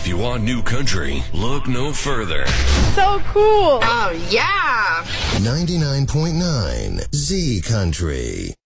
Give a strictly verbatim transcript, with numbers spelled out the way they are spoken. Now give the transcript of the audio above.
If you want new country, look no further. So cool. Oh, yeah. ninety-nine point nine Z Country.